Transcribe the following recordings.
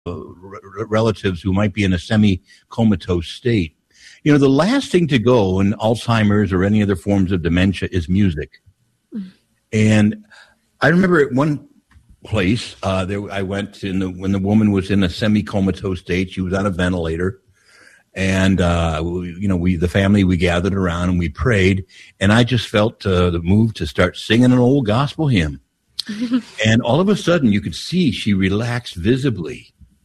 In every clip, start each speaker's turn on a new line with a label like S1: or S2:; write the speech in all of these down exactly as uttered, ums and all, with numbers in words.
S1: r- relatives who might be in a semi-comatose state. You know, the last thing to go in Alzheimer's or any other forms of dementia is music. Mm. And I remember at one place uh, there I went in the, when the woman was in a semi-comatose state. She was on a ventilator. And, uh, we, you know, we, the family, we gathered around and we prayed. And I just felt uh, the move to start singing an old gospel hymn. And all of a sudden you could see she relaxed visibly.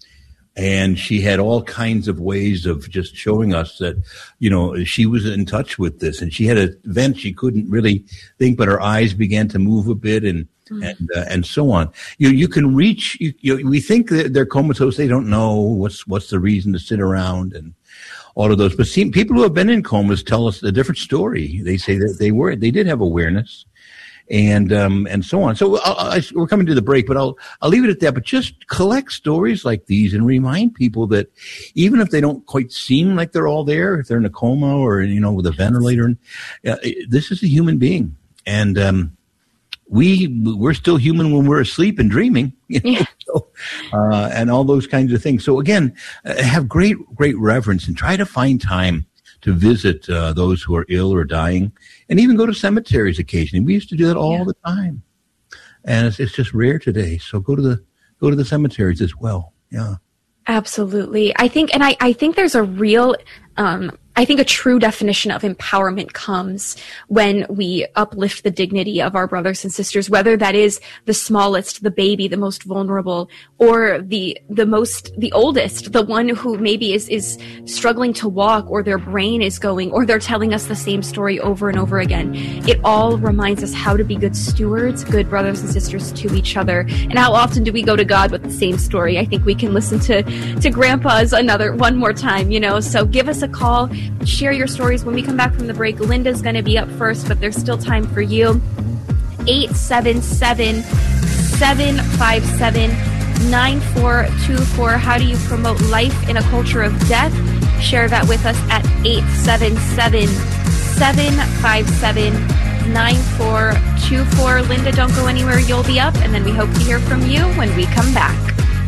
S1: And she had all kinds of ways of just showing us that, you know, she was in touch with this. And she had an event she couldn't really think, but her eyes began to move a bit and mm. and uh, and so on. You you can reach, you, you, we think that they're comatose. They don't know what's what's the reason to sit around and all of those. But see, people who have been in comas tell us a different story. They say that they were, they did have awareness. And um, and so on. So I, I, we're coming to the break, but I'll I'll leave it at that. But just collect stories like these and remind people that even if they don't quite seem like they're all there, if they're in a coma or you know with a ventilator, uh, this is a human being, and um, we we're still human when we're asleep and dreaming, you know, yeah. so, uh, and all those kinds of things. So again, uh, have great great reverence and try to find time to visit uh, those who are ill or dying, and even go to cemeteries occasionally. We used to do that all yeah. the time, and it's, it's just rare today. So go to the go to the cemeteries as well. Yeah,
S2: absolutely. I think, and I, I think there's a real. Um, I think a true definition of empowerment comes when we uplift the dignity of our brothers and sisters, whether that is the smallest, the baby, the most vulnerable, or the the most the oldest, the one who maybe is is struggling to walk, or their brain is going, or they're telling us the same story over and over again. It all reminds us how to be good stewards, good brothers and sisters to each other. And how often do we go to God with the same story? I think we can listen to to Grandpa's another one more time, you know. So give us a call. Share your stories. When we come back from the break, Linda's going to be up first, but there's still time for you. eight seven seven, seven five seven, nine four two four. How do you promote life in a culture of death? Share that with us at eight seven seven, seven five seven, nine four two four. Linda, don't go anywhere. You'll be up, and then we hope to hear from you when we come back.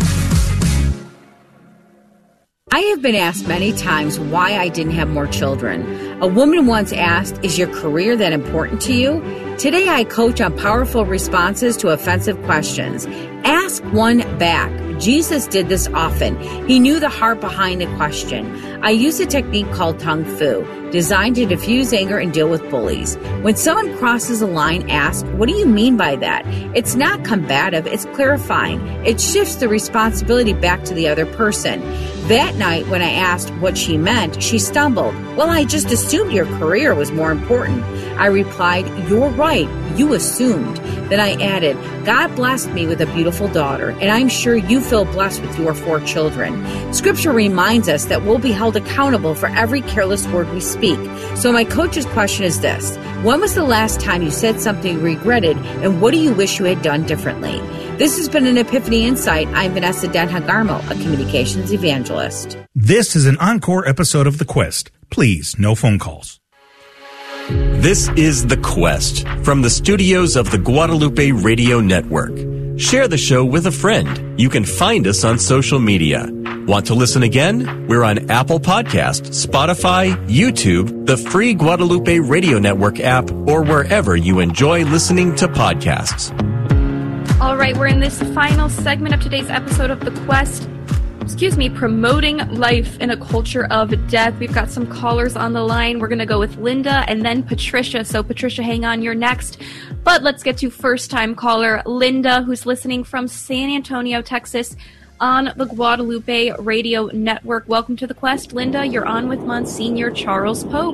S3: I have been asked many times why I didn't have more children. A woman once asked, is your career that important to you? Today I coach on powerful responses to offensive questions. Ask one back. Jesus did this often. He knew the heart behind the question. I use a technique called Tung Fu, designed to diffuse anger and deal with bullies. When someone crosses a line, ask, what do you mean by that? It's not combative, it's clarifying. It shifts the responsibility back to the other person. That night, when I asked what she meant, she stumbled. Well, I just assumed your career was more important. I replied, you're right, you assumed. Then I added, God blessed me with a beautiful daughter, and I'm sure you feel blessed with your four children. Scripture reminds us that we'll be held accountable for every careless word we speak. So my coach's question is this: when was the last time you said something you regretted, and what do you wish you had done differently? This has been an Epiphany Insight. I'm Vanessa Denhagarmo, a communications evangelist.
S4: This is an encore episode of The Quest. Please, no phone calls.
S5: This is The Quest from the studios of the Guadalupe Radio Network. Share the show with a friend. You can find us on social media. Want to listen again? We're on Apple Podcast, Spotify, YouTube, the free Guadalupe Radio Network app, or wherever you enjoy listening to podcasts.
S2: All right, we're in this final segment of today's episode of The Quest. Excuse me, promoting life in a culture of death. We've got some callers on the line. We're going to go with Linda and then Patricia. So Patricia, hang on, you're next. But let's get to first-time caller Linda, who's listening from San Antonio, Texas, on the Guadalupe Radio Network. Welcome to The Quest. Linda, you're on with Monsignor Charles Pope.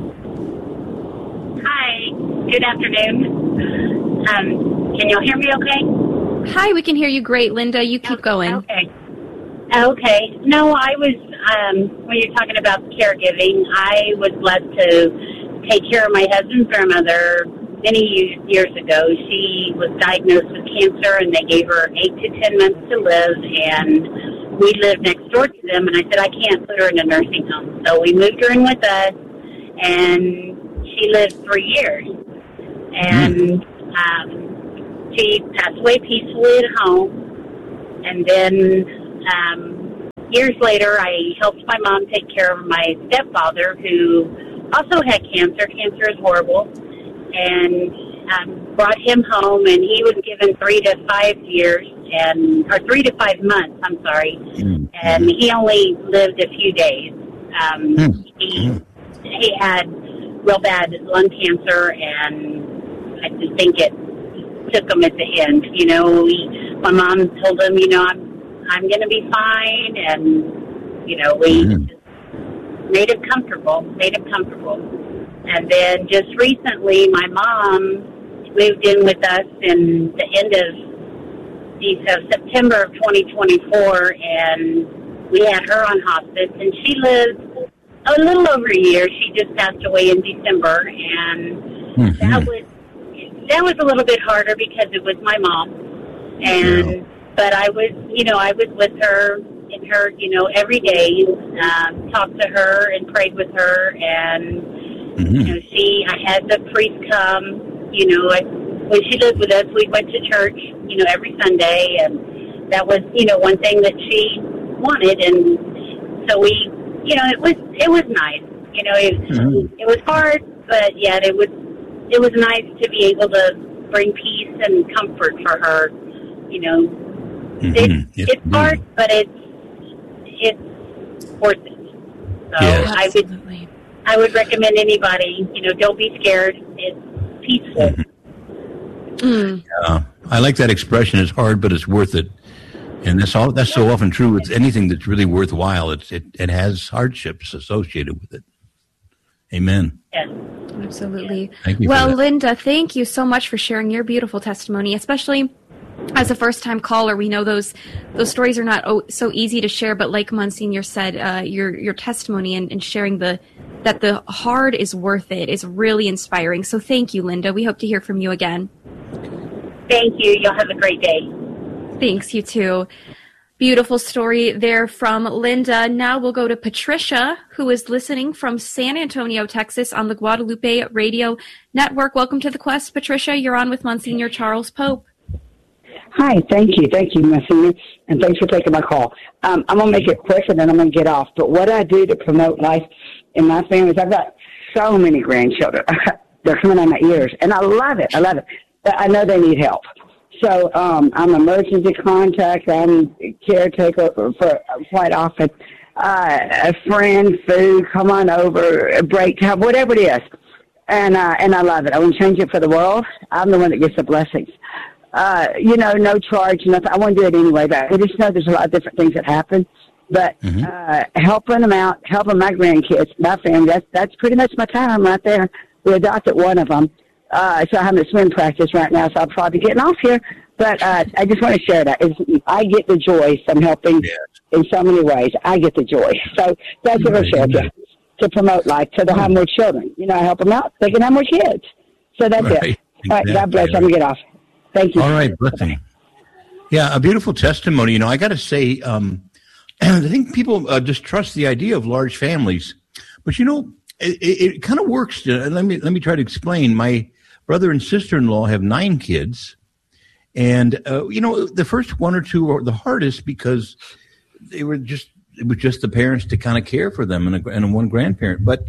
S6: Hi, good afternoon. Um, can you hear me okay?
S2: Hi, we can hear you great, Linda. You keep going.
S6: Okay. Okay. No, I was, um, when you're talking about caregiving, I was blessed to take care of my husband's grandmother many years ago. She was diagnosed with cancer, and they gave her eight to ten months to live, and we lived next door to them, and I said, I can't put her in a nursing home. So we moved her in with us, and she lived three years. And um, she passed away peacefully at home, and then um, years later, I helped my mom take care of my stepfather, who also had cancer. Cancer is horrible. And um, brought him home, and he was given three to five years, and or three to five months, I'm sorry. Mm-hmm. And he only lived a few days. Um, mm-hmm. He he had real bad lung cancer, and I just think it took him at the end. You know, we, my mom told him, you know, I'm I'm going to be fine, and you know, we mm-hmm. just made him comfortable, made him comfortable. And then just recently, my mom moved in with us in the end of, of September of twenty twenty-four, and we had her on hospice, and she lived a little over a year. She just passed away in December, and mm-hmm. that was that was a little bit harder because it was my mom, and yeah. but I was, you know, I was with her in her, you know, every day, um, talked to her and prayed with her, and mm-hmm. you know, she, I had the priest come, you know, I, when she lived with us, we went to church, you know, every Sunday, and that was, you know, one thing that she wanted, and so we, you know, it was, it was nice, you know, it, mm-hmm. it was hard, but yet it was, it was nice to be able to bring peace and comfort for her, you know. Mm-hmm. It, yes, it's hard, mm-hmm. but it's, it's worth it. So yes. I would, I would recommend anybody, you know, don't be scared. It's peaceful.
S1: Mm-hmm. Mm. Yeah, I like that expression. It's hard, but it's worth it. And that's all. That's so often true with anything that's really worthwhile. It's, it it has hardships associated with it. Amen.
S6: Yes.
S2: Absolutely.
S1: Thank you.
S2: Well, Linda, thank you so much for sharing your beautiful testimony, especially as a first-time caller. We know those those stories are not oh, so easy to share, but like Monsignor said, uh, your your testimony and, and sharing the that the hard is worth it is really inspiring. So thank you, Linda. We hope to hear from you again.
S6: Thank you. You'll have a great day.
S2: Thanks, you too. Beautiful story there from Linda. Now we'll go to Patricia, who is listening from San Antonio, Texas on the Guadalupe Radio Network. Welcome to the Quest, Patricia. You're on with Monsignor Charles Pope.
S7: Hi, thank you. Thank you, Monsignor, and thanks for taking my call. Um, I'm going to make it quick and then I'm going to get off. But what I do to promote life in my family is I've got so many grandchildren. They're coming on my ears, and I love it. I love it. But I know they need help. So um, I'm emergency contact. I'm caretaker for, for quite often. Uh, a friend, food, come on over, a break time, whatever it is. And uh, and I love it. I wouldn't change it for the world. I'm the one that gets the blessings. Uh, you know, no charge, nothing. I want to do it anyway, but I just know there's a lot of different things that happen. But mm-hmm. uh, helping them out, helping my grandkids, my family, that's, that's pretty much my time right there. We adopted one of them. Uh, so I'm at swim practice right now, so I'll probably be getting off here. But uh, I just want to share that. It's, I get the joy from helping yes. in so many ways. I get the joy. So that's what I'll share with you, to promote life, so they'll have more children. You know, I help them out. They can have more kids. So that's right. it. Exactly. All right, God bless. I'm going to get off. Thank you.
S1: All right, blessing. Yeah, a beautiful testimony. You know, I got to say, um, I think people uh, distrust the idea of large families. But, you know, it, it, it kind of works. Uh, let me let me try to explain. My brother and sister-in-law have nine kids. And, uh, you know, the first one or two are the hardest because they were just, it was just the parents to kind of care for them and, a, and one grandparent. But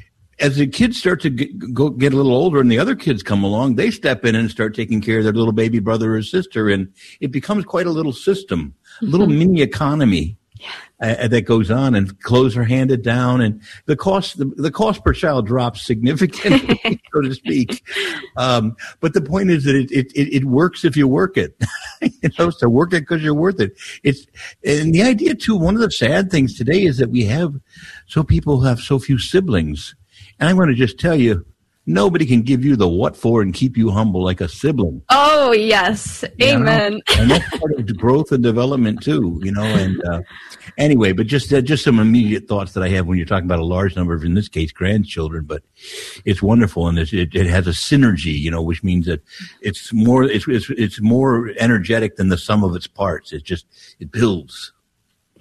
S1: as the kids start to get, go, get a little older and the other kids come along, they step in and start taking care of their little baby brother or sister. And it becomes quite a little system, a little mm-hmm. mini economy. Uh, that goes on, and clothes are handed down, and the cost the, the cost per child drops significantly, so to speak. Um, but the point is that it, it, it works if you work it. You know, so work it because you're worth it. It's and the idea too. One of the sad things today is that we have so people have so few siblings, and I'm going to just tell you. Nobody can give you the what for and keep you humble like a sibling.
S2: Oh, yes. You Amen.
S1: Know? And that's part of growth and development, too, you know. And uh, anyway, but just uh, just some immediate thoughts that I have when you're talking about a large number of, in this case, grandchildren. But it's wonderful, and it's, it, it has a synergy, you know, which means that it's more it's, it's it's more energetic than the sum of its parts. It just it builds.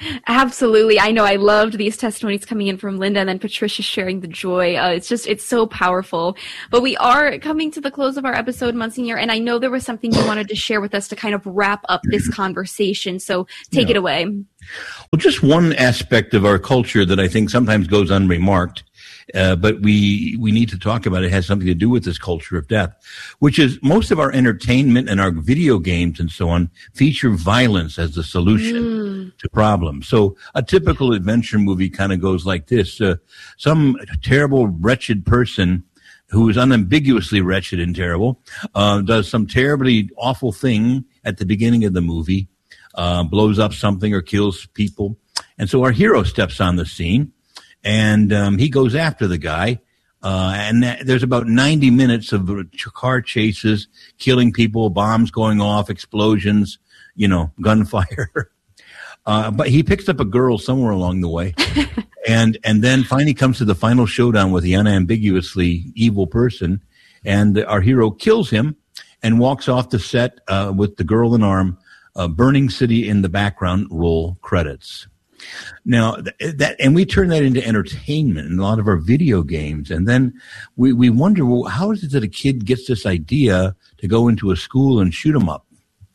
S2: Absolutely. I know I loved these testimonies coming in from Linda and then Patricia sharing the joy. Uh, it's just, it's so powerful. But we are coming to the close of our episode, Monsignor, and I know there was something you wanted to share with us to kind of wrap up this conversation. So take yeah. it away.
S1: Well, just one aspect of our culture that I think sometimes goes unremarked, uh, but we we need to talk about it, has something to do with this culture of death, which is most of our entertainment and our video games and so on feature violence as the solution mm. to problems. So a typical adventure movie kind of goes like this. Uh, some terrible, wretched person who is unambiguously wretched and terrible uh, does some terribly awful thing at the beginning of the movie, uh, blows up something or kills people. And so our hero steps on the scene. And um, he goes after the guy, uh, and th- there's about ninety minutes of car chases, killing people, bombs going off, explosions, you know, gunfire. uh, but he picks up a girl somewhere along the way, and and then finally comes to the final showdown with the unambiguously evil person, and our hero kills him and walks off the set uh, with the girl in arm, uh, burning city in the background, roll credits. Now that, and we turn that into entertainment in a lot of our video games. And then we, we wonder, well, how is it that a kid gets this idea to go into a school and shoot them up?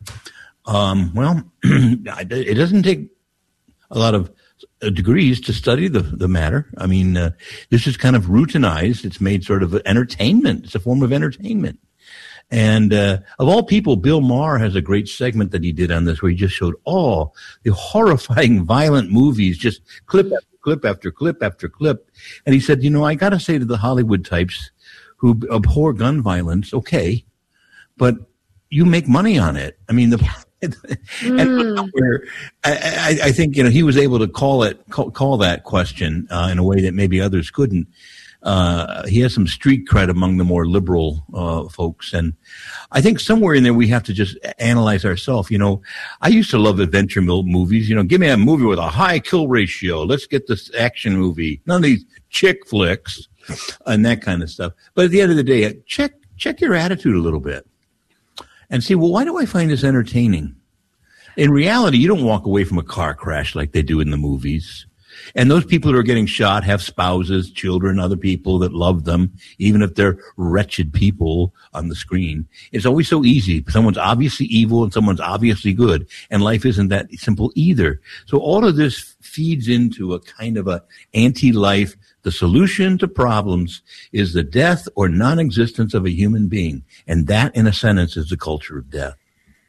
S1: Um, well, it doesn't take a lot of degrees to study the, the matter. I mean, uh, this is kind of routinized. It's made sort of entertainment. It's a form of entertainment. And uh, of all people, Bill Maher has a great segment that he did on this where he just showed all the horrifying, violent movies, just clip after clip after clip after clip. And he said, you know, I got to say to the Hollywood types who abhor gun violence, okay, but you make money on it. I mean, the mm. and where I, I, I think, you know, he was able to call it call, call that question uh, in a way that maybe others couldn't. Uh, he has some street cred among the more liberal uh, folks. And I think somewhere in there we have to just analyze ourselves. You know, I used to love adventure movies. You know, give me a movie with a high kill ratio. Let's get this action movie. None of these chick flicks and that kind of stuff. But at the end of the day, check check your attitude a little bit and see, well, why do I find this entertaining? In reality, you don't walk away from a car crash like they do in the movies. And those people who are getting shot have spouses, children, other people that love them, even if they're wretched people on the screen. It's always so easy. Someone's obviously evil and someone's obviously good, and life isn't that simple either. So all of this feeds into a kind of a anti-life. The solution to problems is the death or non-existence of a human being. And that, in a sentence, is the culture of death.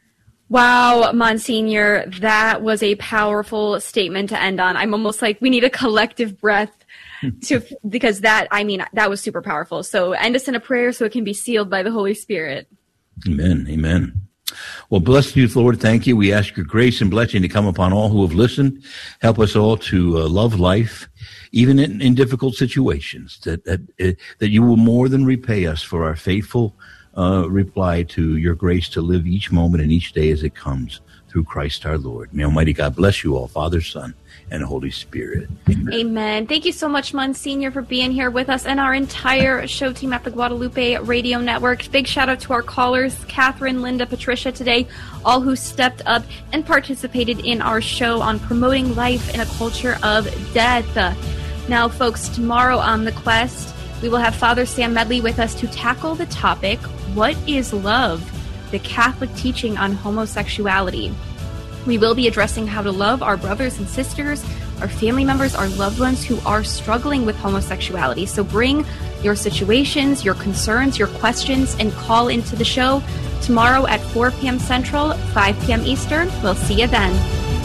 S2: Wow, Monsignor, that was a powerful statement to end on. I'm almost like we need a collective breath to because that, I mean, that was super powerful. So end us in a prayer so it can be sealed by the Holy Spirit.
S1: Amen. Amen. Well, bless you, Lord. Thank you. We ask your grace and blessing to come upon all who have listened. Help us all to uh, love life, even in, in difficult situations, that, that, uh, that you will more than repay us for our faithful Uh, reply to your grace to live each moment and each day as it comes through Christ our Lord. May Almighty God bless you all, Father, Son, and Holy Spirit. Amen.
S2: Amen. Thank you so much, Monsignor, for being here with us and our entire show team at the Guadalupe Radio Network. Big shout out to our callers, Catherine, Linda, Patricia today, all who stepped up and participated in our show on promoting life in a culture of death. Now, folks, tomorrow on The Quest, we will have Father Sam Medley with us to tackle the topic, what is love? The Catholic teaching on homosexuality. We will be addressing how to love our brothers and sisters, our family members, our loved ones who are struggling with homosexuality. So bring your situations, your concerns, your questions, and call into the show tomorrow at four p.m. Central, five p.m. Eastern. We'll see you then.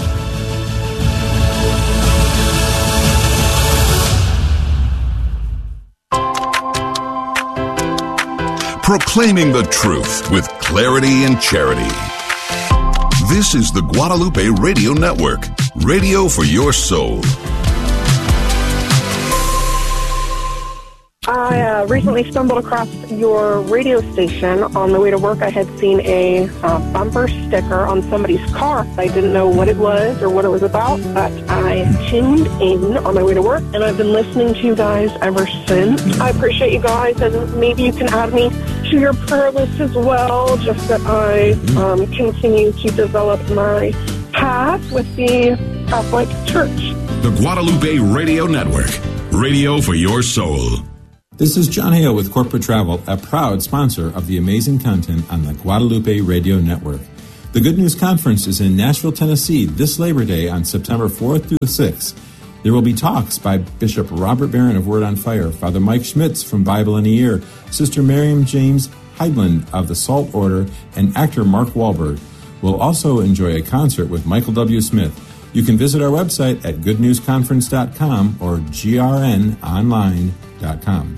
S8: Proclaiming the truth with clarity and charity. This is the Guadalupe Radio Network, radio for your soul.
S9: I uh, recently stumbled across your radio station. On the way to work, I had seen a uh, bumper sticker on somebody's car. I didn't know what it was or what it was about, but I tuned in on my way to work, and I've been listening to you guys ever since. I appreciate you guys, and maybe you can add me to your prayer list as well, just that I um, continue to develop my path with the Catholic Church.
S8: The Guadalupe Radio Network, radio for your soul.
S10: This is John Hale with Corporate Travel, a proud sponsor of the amazing content on the Guadalupe Radio Network. The Good News Conference is in Nashville, Tennessee this Labor Day on September fourth through the sixth. There will be talks by Bishop Robert Barron of Word on Fire, Father Mike Schmitz from Bible in a Year, Sister Miriam James Heidland of the Salt Order, and actor Mark Wahlberg. We'll also enjoy a concert with Michael W. Smith. You can visit our website at good news conference dot com or g r n online dot com.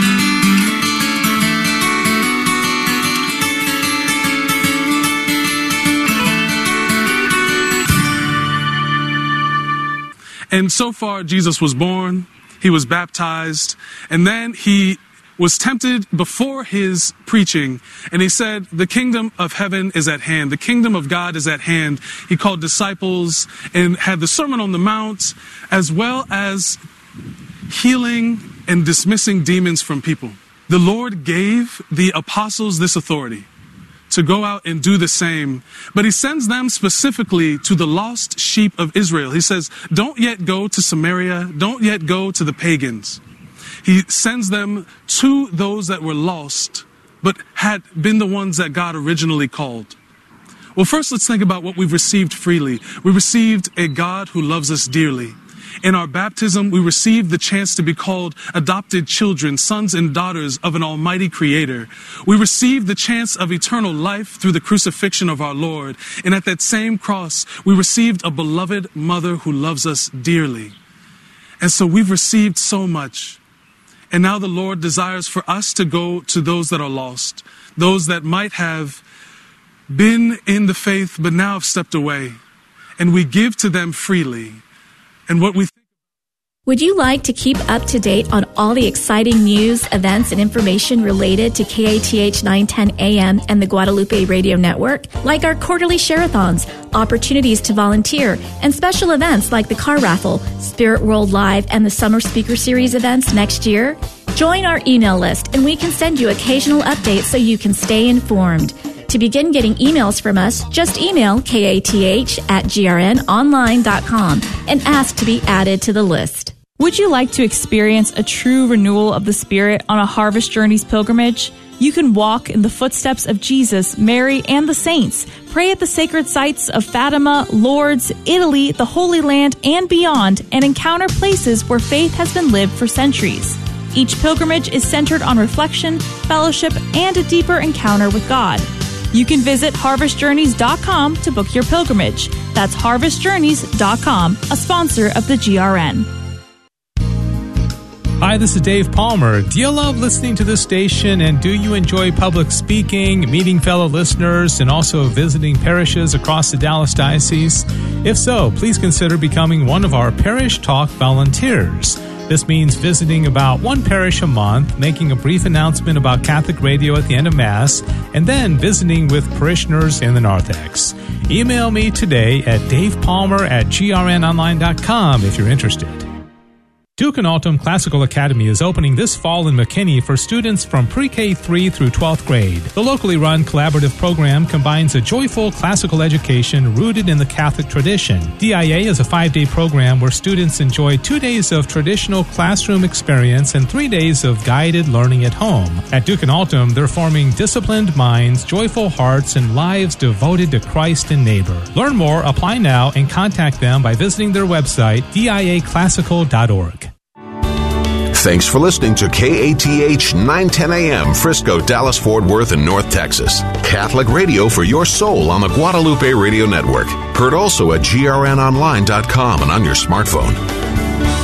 S11: And so far, Jesus was born, he was baptized, and then he was tempted before his preaching, and he said, the kingdom of heaven is at hand. The kingdom of God is at hand. He called disciples and had the Sermon on the Mount, as well as healing and dismissing demons from people. The Lord gave the apostles this authority to go out and do the same. But he sends them specifically to the lost sheep of Israel. He says, don't yet go to Samaria. Don't yet go to the pagans. He sends them to those that were lost, but had been the ones that God originally called. Well, first let's think about what we've received freely. We received a God who loves us dearly. In our baptism, we received the chance to be called adopted children, sons and daughters of an almighty creator. We received the chance of eternal life through the crucifixion of our Lord. And at that same cross, we received a beloved mother who loves us dearly. And so we've received so much. And now the Lord desires for us to go to those that are lost, those that might have been in the faith but now have stepped away. And we give to them freely. And what we think.
S12: Would you like to keep up to date on all the exciting news, events, and information related to K A T H nine ten A M and the Guadalupe Radio Network? Like our quarterly share-a-thons, opportunities to volunteer, and special events like the car raffle, Spirit World Live, and the Summer Speaker Series events next year? Join our email list, and we can send you occasional updates so you can stay informed. To begin getting emails from us, just email K A T H at G R N online dot com and ask to be added to the list.
S13: Would you like to experience a true renewal of the Spirit on a Harvest Journeys pilgrimage? You can walk in the footsteps of Jesus, Mary, and the saints. Pray at the sacred sites of Fatima, Lourdes, Italy, the Holy Land, and beyond, and encounter places where faith has been lived for centuries. Each pilgrimage is centered on reflection, fellowship, and a deeper encounter with God. You can visit harvest journeys dot com to book your pilgrimage. That's harvest journeys dot com, a sponsor of the G R N.
S14: Hi, this is Dave Palmer. Do you love listening to this station, and do you enjoy public speaking, meeting fellow listeners, and also visiting parishes across the Dallas Diocese? If so, please consider becoming one of our Parish Talk volunteers. This means visiting about one parish a month, making a brief announcement about Catholic radio at the end of Mass, and then visiting with parishioners in the narthex. Email me today at davepalmer at g r n online dot com if you're interested. Duke and Altum Classical Academy is opening this fall in McKinney for students from pre-K three through twelfth grade. The locally run collaborative program combines a joyful classical education rooted in the Catholic tradition. D I A is a five-day program where students enjoy two days of traditional classroom experience and three days of guided learning at home. At Duke and Altum, they're forming disciplined minds, joyful hearts, and lives devoted to Christ and neighbor. Learn more, apply now, and contact them by visiting their website, d i a classical dot org.
S8: Thanks for listening to K A T H nine ten A M, Frisco, Dallas, Fort Worth, and North Texas. Catholic radio for your soul on the Guadalupe Radio Network. Heard also at G R N online dot com and on your smartphone.